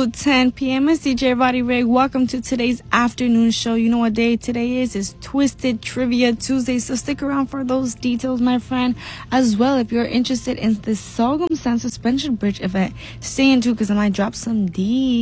10 p.m. It's DJ Roddy Ray. Welcome to today's afternoon show. You know what day today is? It's Twisted Trivia Tuesday. So stick around for those details, my friend. As well, if you're interested in the Sorghum Sound Suspension Bridge event, stay in too because I might drop some D.